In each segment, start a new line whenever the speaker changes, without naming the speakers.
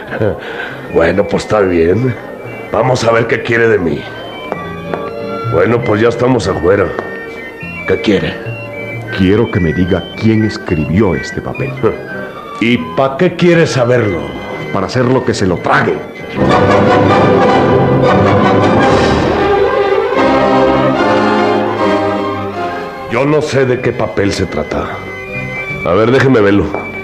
Bueno, pues está bien. Vamos a ver qué quiere de mí. Bueno, pues ya estamos afuera. ¿Qué quiere?
Quiero que me diga quién escribió este papel.
¿Y para qué quiere saberlo?
Para hacer lo que se lo trague.
Yo no sé de qué papel se trata. A ver, déjeme verlo.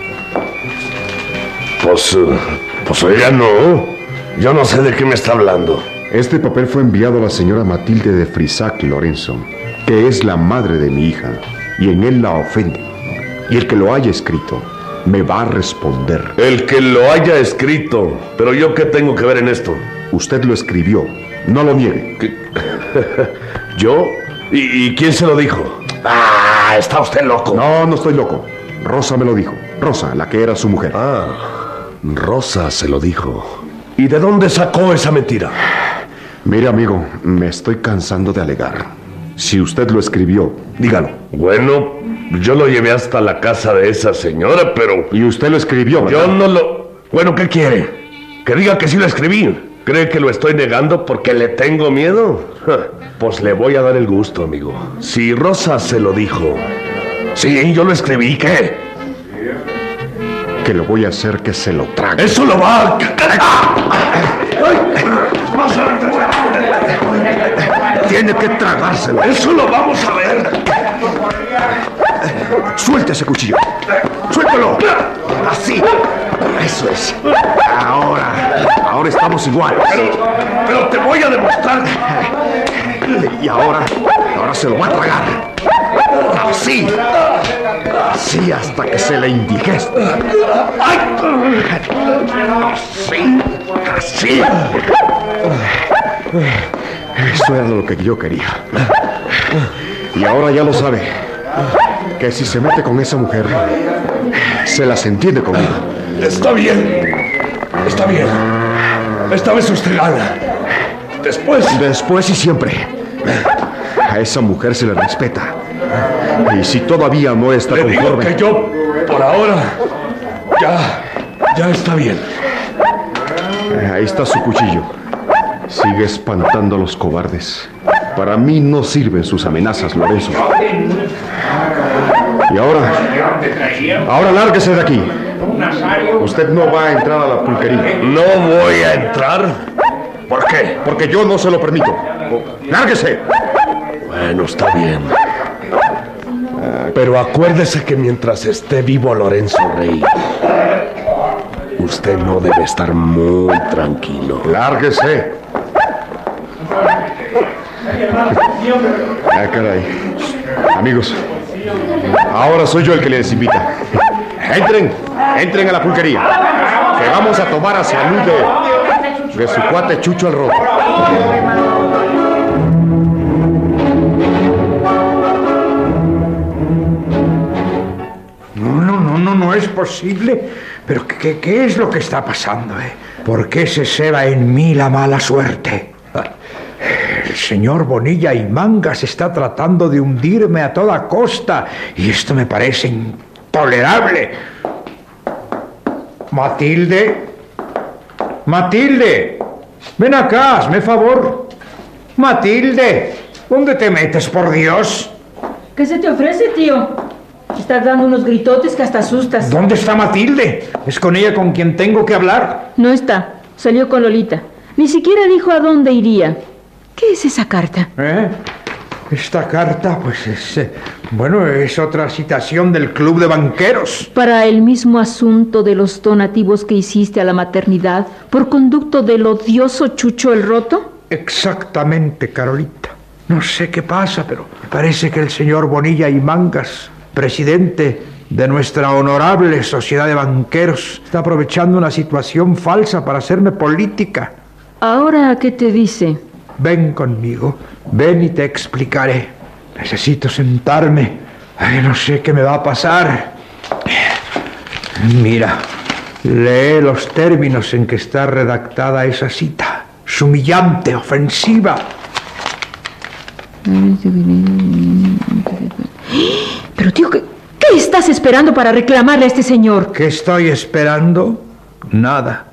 Pues oiga, no. Yo no sé de qué me está hablando.
Este papel fue enviado a la señora Matilde de Frisac, Lorenzo, que es la madre de mi hija, y en él la ofende. Y el que lo haya escrito me va a responder.
El que lo haya escrito. Pero yo qué tengo que ver en esto.
Usted lo escribió, no lo niegue.
¿Yo? ¿Y quién se lo dijo? ¡Ah! Está usted loco.
No estoy loco. Rosa me lo dijo. Rosa, la que era su mujer.
Ah, Rosa se lo dijo. ¿Y de dónde sacó esa mentira?
Mire, amigo, me estoy cansando de alegar. Si usted lo escribió, dígalo.
Bueno, yo lo llevé hasta la casa de esa señora, pero...
Y usted lo escribió, ¿verdad?
Yo no lo... Bueno, ¿qué quiere? Que diga que sí lo escribí. ¿Cree que lo estoy negando porque le tengo miedo? Pues le voy a dar el gusto, amigo. Si Rosa se lo dijo... Sí, yo lo escribí, ¿qué?
Que lo voy a hacer que se lo trague.
¡Eso lo va!
Tiene que tragárselo.
¡Eso lo vamos a ver!
Suelte ese cuchillo. ¡Suéltalo! Así. Eso es. Ahora estamos iguales.
Pero te voy a demostrar.
Y ahora se lo va a tragar. Así. Así hasta que se le indigeste. Así. Eso era lo que yo quería. Y ahora ya lo sabe. Que si se mete con esa mujer, se las entiende conmigo.
Está bien. Está bien. Esta vez usted gana.
Después y siempre. A esa mujer se le respeta. Y si todavía no está
Le digo
conforme...
que yo, por ahora, ya está bien.
Ahí está su cuchillo. Sigue espantando a los cobardes. Para mí no sirven sus amenazas, Lorenzo. Y ahora lárguese de aquí. Usted no va a entrar a la pulquería.
¿No voy a entrar? ¿Por qué?
Porque yo no se lo permito. ¡Lárguese!
Bueno, está bien. Pero acuérdese que mientras esté vivo Lorenzo Rey, usted no debe estar muy tranquilo.
¡Lárguese! Caray. Amigos, ahora soy yo el que les invita. Entren a la pulquería. Que vamos a tomar a salud de su cuate Chucho el Roto.
No es posible. ¿Pero qué es lo que está pasando, ¿Por qué se ceba en mí la mala suerte? El señor Bonilla y Mangas está tratando de hundirme a toda costa y esto me parece intolerable. Matilde, ven acá, hazme favor. Matilde, ¿dónde te metes, por Dios?
¿Qué se te ofrece, tío? Estás dando unos gritotes que hasta asustas.
¿Dónde está Matilde? Es con ella con quien tengo que hablar.
No está. Salió con Lolita. Ni siquiera dijo a dónde iría. ¿Qué es esa carta?
Esta carta, pues es otra citación del Club de Banqueros.
Para el mismo asunto de los donativos que hiciste a la maternidad por conducto del odioso Chucho el Roto.
Exactamente, Carolita. No sé qué pasa, pero me parece que el señor Bonilla y Mangas, presidente de nuestra honorable sociedad de banqueros, está aprovechando una situación falsa para hacerme política.
¿Ahora qué te dice?
Ven conmigo, ven y te explicaré. Necesito sentarme. No sé qué me va a pasar. Mira, lee los términos en que está redactada esa cita. Es humillante, ofensiva.
Pero tío, ¿qué estás esperando para reclamarle a este señor?
¿Qué estoy esperando? Nada.